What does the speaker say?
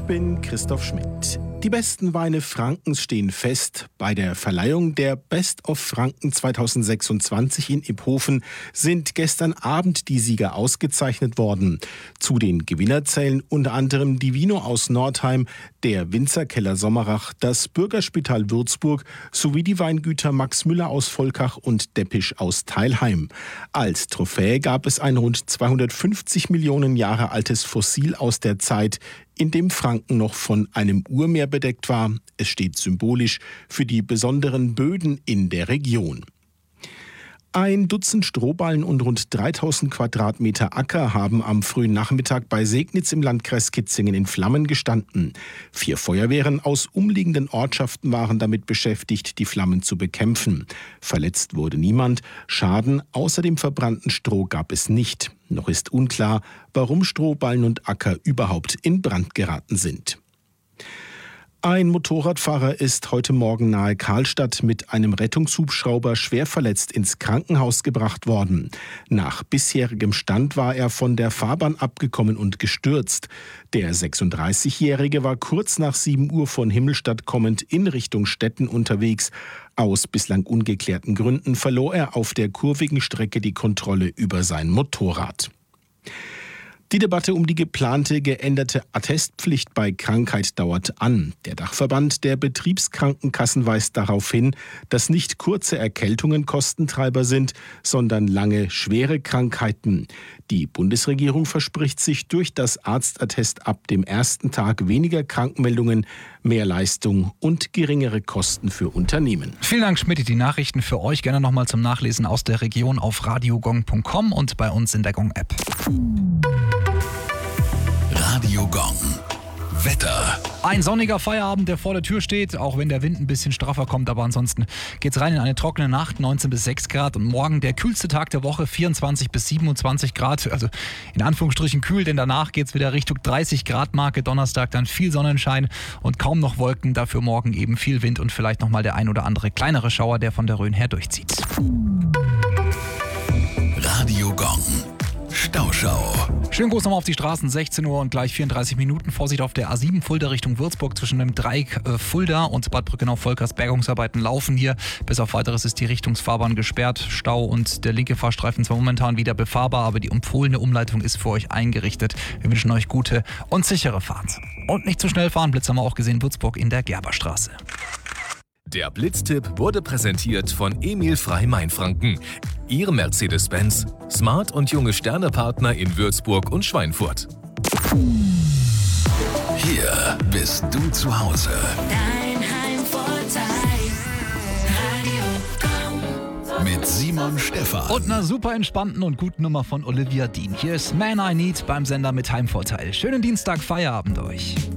bin Christoph Schmidt. Die besten Weine Frankens stehen fest. Bei der Verleihung der Best of Franken 2026 in Iphofen sind gestern Abend die Sieger ausgezeichnet worden. Zu den Gewinner zählen unter anderem die Vino aus Nordheim, der Winzerkeller Sommerach, das Bürgerspital Würzburg sowie die Weingüter Max Müller aus Volkach und Deppisch aus Teilheim. Als Trophäe gab es ein rund 250 Millionen Jahre altes Fossil aus der Zeit, in dem Franken noch von einem Urmeer bedeckt war. Es steht symbolisch für die besonderen Böden in der Region. Ein Dutzend Strohballen und rund 3000 Quadratmeter Acker haben am frühen Nachmittag bei Segnitz im Landkreis Kitzingen in Flammen gestanden. 4 Feuerwehren aus umliegenden Ortschaften waren damit beschäftigt, die Flammen zu bekämpfen. Verletzt wurde niemand. Schaden außer dem verbrannten Stroh gab es nicht. Noch ist unklar, warum Strohballen und Acker überhaupt in Brand geraten sind. Ein Motorradfahrer ist heute Morgen nahe Karlstadt mit einem Rettungshubschrauber schwer verletzt ins Krankenhaus gebracht worden. Nach bisherigem Stand war er von der Fahrbahn abgekommen und gestürzt. Der 36-Jährige war kurz nach 7 Uhr von Himmelstadt kommend in Richtung Stetten unterwegs. Aus bislang ungeklärten Gründen verlor er auf der kurvigen Strecke die Kontrolle über sein Motorrad. Die Debatte um die geplante geänderte Attestpflicht bei Krankheit dauert an. Der Dachverband der Betriebskrankenkassen weist darauf hin, dass nicht kurze Erkältungen Kostentreiber sind, sondern lange, schwere Krankheiten. Die Bundesregierung verspricht sich durch das Arztattest ab dem ersten Tag weniger Krankmeldungen, mehr Leistung und geringere Kosten für Unternehmen. Vielen Dank, Schmidt. Die Nachrichten für euch gerne nochmal zum Nachlesen aus der Region auf radiogong.com und bei uns in der Gong-App. Radio Gong. Wetter. Ein sonniger Feierabend, der vor der Tür steht, auch wenn der Wind ein bisschen straffer kommt. Aber ansonsten geht's rein in eine trockene Nacht, 19 bis 6 Grad. Und morgen der kühlste Tag der Woche, 24 bis 27 Grad. Also in Anführungsstrichen kühl, denn danach geht's wieder Richtung 30 Grad Marke. Donnerstag dann viel Sonnenschein und kaum noch Wolken. Dafür morgen eben viel Wind und vielleicht nochmal der ein oder andere kleinere Schauer, der von der Rhön her durchzieht. Radio Gong. Stauschau. Schönen Gruß nochmal auf die Straßen, 16 Uhr und gleich 34 Minuten. Vorsicht auf der A7 Fulda Richtung Würzburg zwischen dem Dreieck Fulda und Bad Brückenau-Volkers. Bergungsarbeiten laufen hier. Bis auf Weiteres ist die Richtungsfahrbahn gesperrt. Stau und der linke Fahrstreifen zwar momentan wieder befahrbar, aber die empfohlene Umleitung ist für euch eingerichtet. Wir wünschen euch gute und sichere Fahrt. Und nicht zu schnell fahren, Blitz haben wir auch gesehen, Würzburg in der Gerberstraße. Der Blitztipp wurde präsentiert von Emil Frey Mainfranken. Ihr Mercedes-Benz, Smart und junge Sternepartner in Würzburg und Schweinfurt. Hier bist du zu Hause. Dein Heimvorteil. Radio Gong. Mit Simon Stephan. Und einer super entspannten und guten Nummer von Olivia Dean. Hier ist Man I Need beim Sender mit Heimvorteil. Schönen Dienstag, Feierabend euch.